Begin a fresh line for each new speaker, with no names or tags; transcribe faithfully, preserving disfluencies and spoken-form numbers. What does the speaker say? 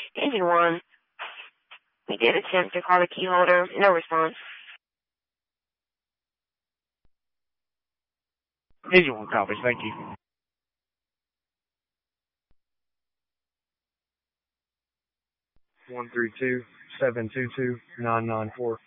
Engine one. We did attempt to call the key holder. No response.
Engine one copies. Thank you. One three two seven two two nine nine four.